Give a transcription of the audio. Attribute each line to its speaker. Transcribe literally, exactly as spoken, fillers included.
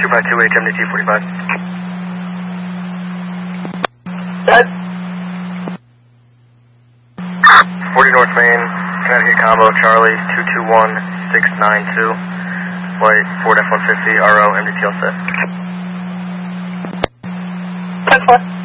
Speaker 1: two five two H M D T forty-five.
Speaker 2: Set.
Speaker 1: forty North Main, Connecticut Combo, Charlie, two two one six nine two, flight Ford F one fifty, R O, M D T all set.
Speaker 2: That's fine.